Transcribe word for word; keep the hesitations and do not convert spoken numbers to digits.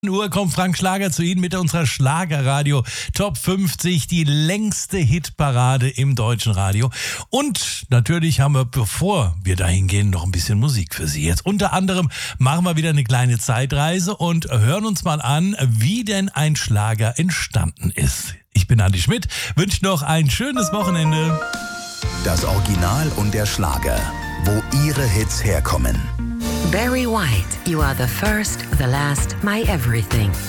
Uhr kommt Frank Schlager zu Ihnen mit unserer Schlagerradio Top fünfzig, die längste Hitparade im deutschen Radio. Und natürlich haben wir, bevor wir dahin gehen, noch ein bisschen Musik für Sie. Jetzt unter anderem machen wir wieder eine kleine Zeitreise und hören uns mal an, wie denn ein Schlager entstanden ist. Ich bin Andi Schmidt, wünsche noch ein schönes Wochenende. Das Original und der Schlager, wo Ihre Hits herkommen. Barry White, You Are the First, the Last, My Everything.